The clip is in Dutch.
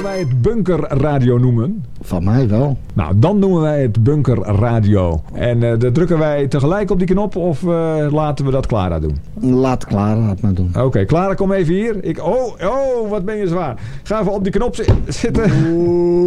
wij het bunkerradio noemen? Van mij wel. Nou, dan noemen wij het bunkerradio. En dan drukken wij tegelijk op die knop of laten we dat Clara doen? Laat Clara het maar doen. Oké, Clara, kom even hier. Oh, wat ben je zwaar. Ga even op die knop zitten.